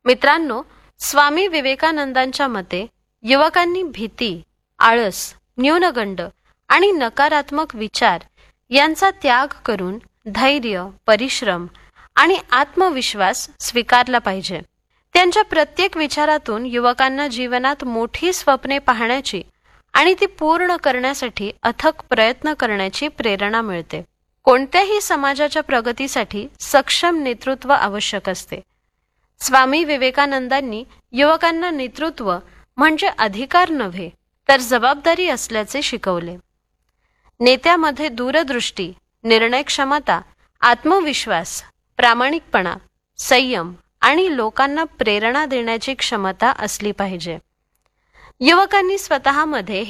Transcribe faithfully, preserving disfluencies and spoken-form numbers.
मित्रांनो, स्वामी विवेकानंदांच्या मते युवकांनी भीती, आळस, न्यूनगंड आणि नकारात्मक विचार यांचा त्याग करून धैर्य, परिश्रम आणि आत्मविश्वास स्वीकारला पाहिजे. त्यांच्या प्रत्येक विचारातून युवकांना जीवनात मोठी स्वप्ने पाहण्याची आणि ती पूर्ण करण्यासाठी अथक प्रयत्न करण्याची प्रेरणा मिळते. कोणत्याही समाजाच्या प्रगतीसाठी सक्षम नेतृत्व आवश्यक असते. स्वामी विवेकानंदांनी युवकांना नेतृत्व म्हणजे अधिकार नव्हे तर जबाबदारी असल्याचे शिकवले. नेत्यामध्ये दूरदृष्टी, निर्णय क्षमता, आत्मविश्वास, प्रामाणिकपणा, संयम आणि लोकांना प्रेरणा देण्याची क्षमता असली पाहिजे. युवकांनी स्वतःमध्ये